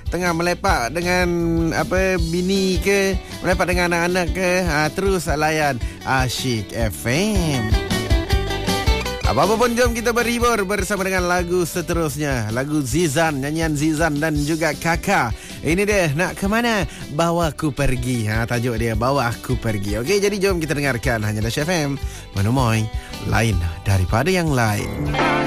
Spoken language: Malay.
tengah melepak dengan bini ke, melepak dengan anak-anak ke, terus layan Asyik FM. Apa-apa pun, jom kita berhibur bersama dengan lagu seterusnya. Lagu Zizan, nyanyian Zizan dan juga Kakak. Ini dia, Nak ke Mana? Bawa Aku Pergi. Tajuk dia, Bawa Aku Pergi. Okey, jadi jom kita dengarkan hanya Asyik FM. Menemui lain daripada yang lain.